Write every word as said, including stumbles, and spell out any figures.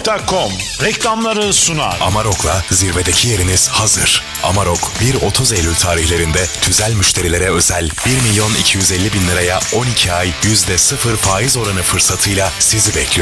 nokta com reklamları sunar. Amarok'la zirvedeki yeriniz hazır. Amarok bir otuz Eylül tarihlerinde tüzel müşterilere özel bir milyon iki yüz elli bin liraya on iki ay yüzde sıfır faiz oranı fırsatıyla sizi bekliyor.